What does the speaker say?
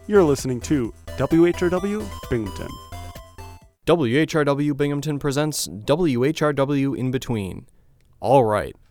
You're listening to WHRW Binghamton. WHRW Binghamton presents WHRW In Between. All right,